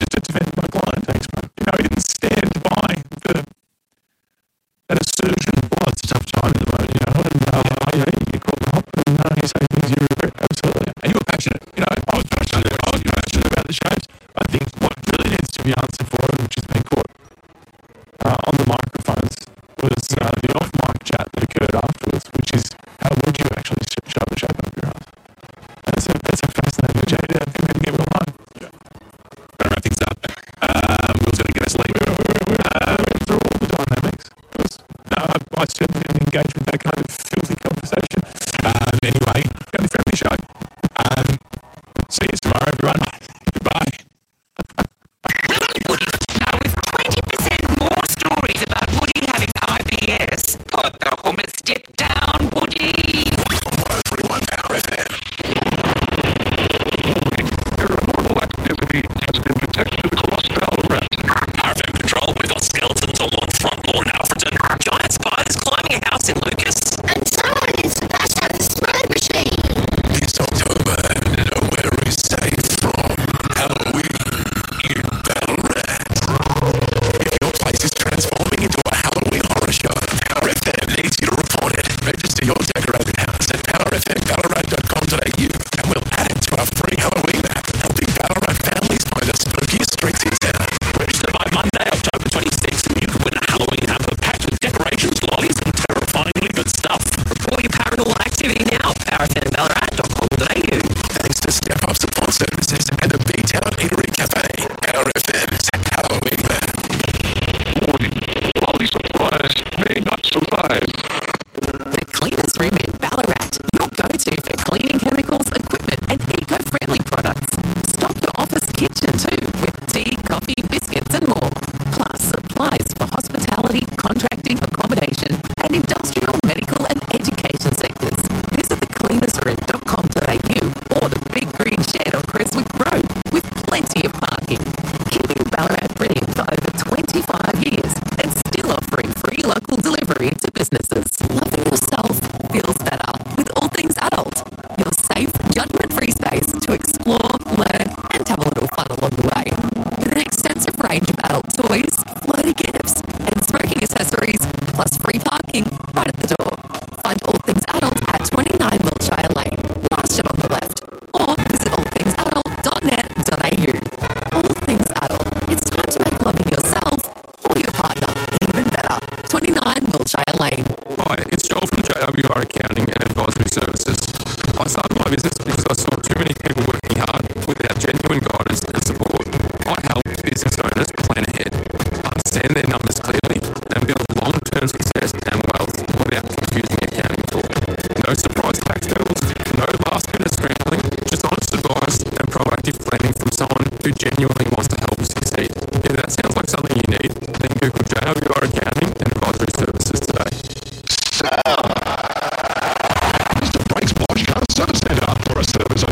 just to defend my client. Thanks, bro. He didn't stand by that assertion. Well, it's a tough time at the moment, and you get caught in the hop, and you say things you regret. Absolutely. And you were passionate. I was passionate. I was passionate about the shows. I think what really needs to be answered for it, which has been caught on the microphones, was the off-mic chat that occurred afterwards, which is how would you actually shove the shape up your ass? That's a fascinating chat. I think we can get real hard. Better wrap things up. Will's going to get us late. We went through all the dynamics. I certainly didn't engage with that kind of filthy conversation. Anyway, Family friendly show. See you tomorrow, everyone. Goodbye. Now, with 20% more stories about Woody having IBS, put the hummus dip down, Woody. 101 Power FM. Paranormal activity has been detected across Ballarat. Power FM Control, we've got skeletons on one front lawn in Alfreton, giant spiders climbing a house in Lucas. And someone is Sebastian the Spread Machine. This October, nowhere is safe from Halloween in Ballarat. If your place is transforming into a Halloween horror show, Power FM needs you to report it. Register your decorated house at powerfmballarat.com.au and we'll add it to our free Halloween app, helping Ballarat families find the spookiest streets in town. Register by Monday, October 26th, and you can win a Halloween hamper packed with decorations, lollies, and terrifyingly good stuff. Report your paranormal activity now, powerfmballarat.com.au. Thanks to Step Up Support Services and the B-Town Eatery Cafe. Power FM's Halloween Man. Warning, quality supplies may not survive. The Cleaners Room in Ballarat, your go-to for cleaning chemicals, equipment, and eco-friendly products. Stock your office kitchen too, with tea, coffee, biscuits, and more. Plus supplies for hospitality, contracting, accommodation, and industrial, medical, and education sectors. Visit thecleanersroom.com.au or the Big Green Shed on Creswick Road, with plenty of parking. Keeping Ballarat pretty for over 25 years and still offering free local delivery to businesses. Loving yourself feels better with all things adult. Your safe, judgment-free space to explore, learn, and have a little fun along the way. With an extensive range of adult toys, flirty gifts, and smoking accessories, plus free parking right at the door. Find All Things Adult at 29 Wiltshire Lane, last shot on the left, or visit allthingsadult.net.au. All Things Adult. It's time to make loving yourself or your partner even better. 29 Wiltshire Lane. Hi, it's Joel from JWR Accounting and Advisory Services. I started my business because I saw too many people working hard without genuine guidance and support. I help business owners plan ahead, understand their numbers clearly, and build long-term success and wealth without confusing accounting talk. No surprise tax bills, no last-minute scrambling, just honest advice and proactive planning from someone who genuinely wants to help you succeed. If that sounds like something you need, then Google JWR Accounting and Advisory Services today. Mr. Frank's Porsche Car Service Centre for a service